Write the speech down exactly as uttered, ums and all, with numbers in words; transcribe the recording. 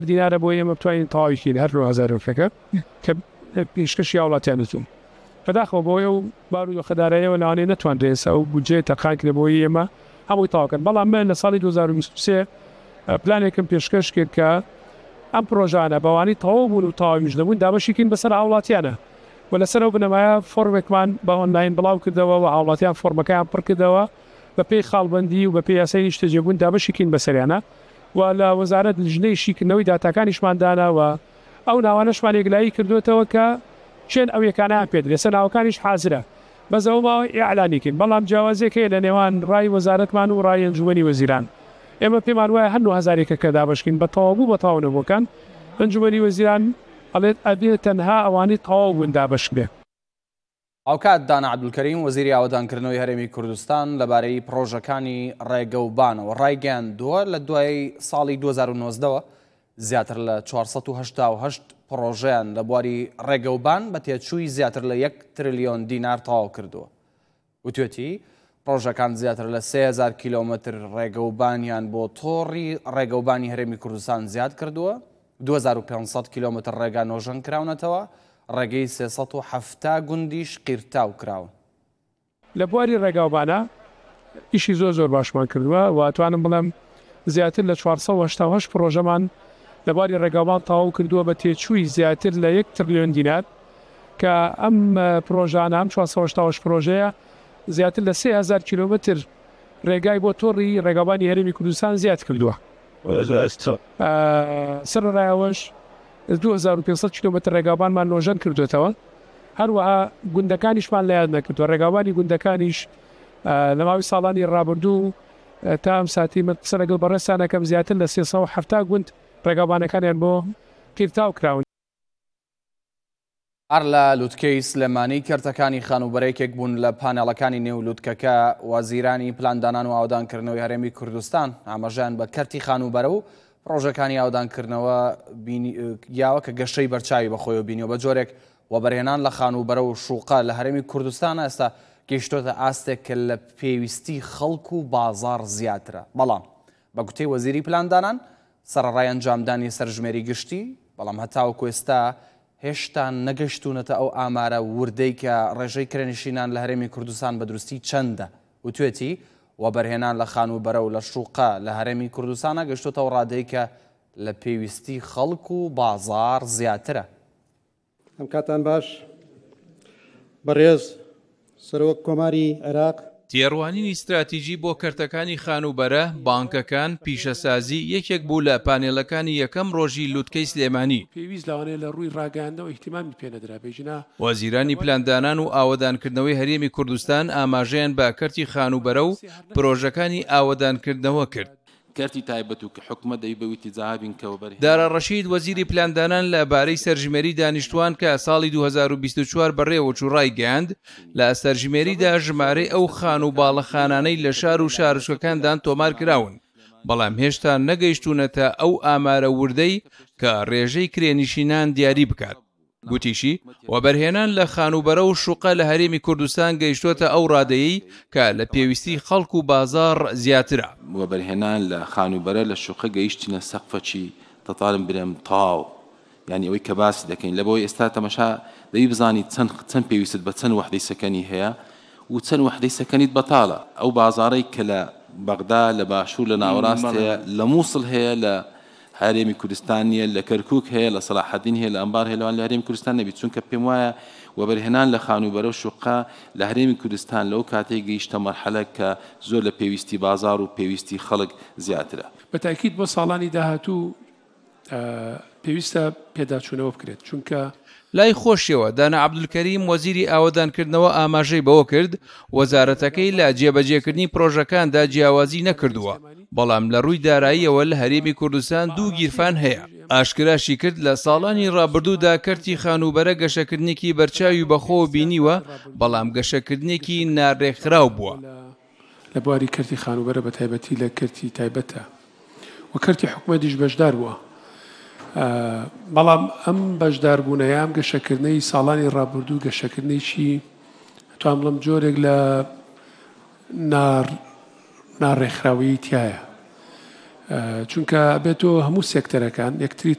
دینارە بۆ ئێمە بتوانین تەواویکەین هەر نۆ هەزار ئەوروپیەکە کە پێشکەشی هاوڵاتیانەتون بەداخەوە بۆ ئەو بارودۆخەداراییەوە لەوانەیە نەتوانرێت ئەو بودجێ تەقاکرێ بۆی ئێمە هەمووی تەواوکەن بەڵام من لە ساڵی دوو هەزار و بیست و سێ پلانێکم پێشکەش کرد کە ئەم پرۆژانە بەوانی تەواو بوون و تەواویش نەبوون دابەشیکەین بەسەر هاوڵاتیانە و لەسەر ئەو بنەمایە فۆرمێکمان بە ئۆنلاین بڵاو کردەوە و هاوڵاتیان فۆرمەکەیان پڕ کردەوە بە پێی خاڵبەندی و بە پێی یاسای نیشتەجێبوون دابەشیکەین بەسەریانە و لە وەزارەت لژنەی شیکردنەوەی داتاکانیشمانداناوە ئەو ناوانەشمان یەکلایی کردوێتەوە کە چێن ئەو یەکانیان پێدرێت سەر ناوەکانیش حازرە بەزەوە ماوەی ئیعلانیکردن بەڵام جیاوازێک هەیە لە نێوان ڕای وەزارەتمان و ڕای ئەنجومەنی وەزیران ئێمە پێمان وایە هەر نۆ هەزارێکە کە دابەشکین بە تەواو بە تەواو نەبووکان ئەنجومەنی وەزیران ئەڵێت ئەبێت تەنها ئەوانەی تەواو بوون دابەش بێ. ئاوکات دانا عەبدولکەریم وەزیری ئاوەدانکردنەوەی هەرێمی کوردستان لەبارەی پرۆژەکانی ڕێگەوبانەوە ڕایگەیاندووە لە دوای ساڵی دوو هەزار و نۆزدە زیاتر لە چوارسەد و هەشتا و هەشت پرۆژەیان لە بواری ڕێگەوبان بە تێچووی زیاتر لە یەک تریلیۆن دینار تەواو کردووە. وتوێتی پرۆژەکان زیاتر لە سێ هەزار کیلۆمەتر ڕێگەوبانیان بۆ تۆڕی ڕێگەوبانی هەرێمی کوردستان زیاد کردووە دوو هەزار و پێنج سەد کیلۆمەتر ڕێگا نۆژەن کراونەتەوە ڕێگەی سێ سەد و حەفتا گوندیش قیرتاو کراون. لە بواری ڕێگاوبانە ئیشی زۆر زۆر باشمان کردووە و ئەتوانم بڵێم زیاتر لە چوارسەد و هەشتا و هەشت پرۆژەمان لە بواری ڕێگاوبان تەواو کردووە بە تێچووی زیاتر لە یەک تریلیۆن دینار کە ئەم پرۆژانە ئەم چوارسەد و هەشتا و هەشت پرۆژەیە زیاتر لە سێ هەزار کیلۆمەتر ڕێگای بۆ تۆڕی ڕێگاوبانی هەرێمی کوردستان زیاد کردووە. سەرەڕایەوەش دوو هەزار و پێنج سەد کیلۆمەتر ڕێگاوبانمان نۆژەن کردوێتەوە هەروەها گوندەکانیشمان لە یاد نەکردووە ڕێگاوبانی گوندەکانیش لە ماوەی ساڵانی ڕابردوو تا ئەم ساتی من قسە لەگەڵ بەڕێستانەکەم زیاتر لە سێ سەد و حەفتا گوند ڕێگاوبانەکانیان بۆ قیرتاو کراون. هەر لە لووتکەی سلێمانی کەرتەکانی خانوبەرێکێک بوون لە پانێڵەکانی نێو لووتکەکە وەزیرانی پلاندانان و ئاودانکردنەوەی هەرێمی کوردستان ئاماژەیان بە کەرتی خانوبەرە و پرۆژەکانی ئاودانکردنەوە یاوە کە گەشەی بەرچاوی بەخۆی و بینیەوە بە جۆرێک وەبەرهێنان لە خانوبەرە و شوقە لە هەرێمی کوردستانە ئێستا گەیشتۆتە ئاستێک کە لە پێویستی خەڵک و بازاڕ زیاترە. بەڵام بە گوتەی وەزیری پلاندانان سەرەڕای ئەنجامدانی سەرژمێری گشتی بەڵام هەتاوەکو ئێستا هێشتا نەگەشتونەتە ئەو ئامارە وردەی کە ڕێژەی کرێنشینان لە هەرێمی کوردستان بە دروستی چەندە. وتوێتی وەبەرهێنان لە خانوبەرە و لە شوقە لە هەرێمی کوردستانە گەشتۆتەوە ڕادەی کە لە پێویستی خەڵک و بازاڕ زیاترە. ئەم کاتان باش بەڕێز سەرۆک کۆماری عێراق تێڕوانینی استراتیژی بۆ کەرتەکانی خانوبەرە بانکەکان پیشەسازی یەکێک بوو لە پانێڵەکانی یەکەم ڕۆژی لووتکەی سلێمانی پێویست لەوانەیە لە ڕووی ڕاگەاندنەوە ئیحتیمامی پێنەدرا بێژنا وەزیرانی پلاندانان و ئاوەدانکردنەوەی هەرێمی کوردستان ئاماژەیان بە کەرتی خانوبەرە و پرۆژەکانی ئاوەدانکردنەوە کرد. کارتی تایبەت و کە حکومە دەی بەویتی جاهابین کەوبەر دارا ڕەشید وەزیری پلاندانان لەبارەی سەرژمێری دانیشتوان کە ساڵی دوو هەزار و بیست و چوار بەڕێوە چوو ڕایگەیاند لە سەرژمێریدا ژمارەی ئەو خان و باڵەخانانەی لە شار و شارچوەکاندان تۆمار کراون بەڵام هێشتا نەگەیشتونەتە ئەو ئامارە وردەی کە ڕێژەی کرێنشینان دیاری بکات. گوتیشی وەبەرهێنان لە خانوبەرە و شوقە لە هەرێمی کوردستان گەیشتوتە ئەو ڕادەیەی کە لە پێویستی خەڵک و بازاڕ زیاترە. وەبەرهێنان لە خانوبەرە لە شوقە گەیشتینە سەقفەچی دەتاڵم برێم تاو یعنی ئەوەی کە باسی دەکەین لە بۆی ئێستا تەمەشا دەی بزانی چەند چەند پێویست بە چەند وحدەی سەکەنی هەیە و چەند وحدەی سەکەنیت بەتاڵە. ئەو بازاڕی کە لە بەغدا لە باشوور لە ناوەڕاست هەیە لە مووسڵ هەیە لە هەرێمی کوردستانیە لە کەرکووک هەیە لە سەلاحەدین هەیە لە ئەمبار هەیە لەوان لە هەرێمی کوردستان نەبێت چونکە پێم وایە وەبەرهێنان لە خانوبەرە و شوقە لە هەرێمی کوردستان لەو کاتێک گەیشتە مەرحەلە کە زۆر لە پێویستی بازاڕ و پێویستی خەڵک زیاترە. بەتاکید بۆ ساڵانی داهاتوو پێویستە پێداچوونەوە بکرێت چونکە لای خۆشیەوە دانا عەبدولکەریم وەزیری ئاوەدانکردنەوە ئاماژەی بەوە کرد وەزارەتەکەی لە جێبەجێکردنی پرۆژەکاندا جیاوازی نەکردووە بەڵام لە ڕووی داراییەوە لە هەرێمی کوردستان دوو گیرفان هەیە. ئاشکراشی کرد لە ساڵانی ڕابردوودا کەرتی خانوبەرە گەشەکردنێکی بەرچاوی بەخۆ بینیوە بەڵام گەشەکردنێکی ناڕێکخراو بووە. لە بواری کەرتی خانوبەرە بە تایبەتی لە کەرتی تایبەتە و کەرتی حکومەتیش بەشدار بووە بەڵام ئەم بەشداربوونەیە ئەم گەشەکردنەی ساڵانی ڕابردوو گەشەکردنێکی توان بڵم جۆرێک لە ناڕێکخراوی تایە چونکە بێتەوە هەموو سێکتەرەکان یەکتری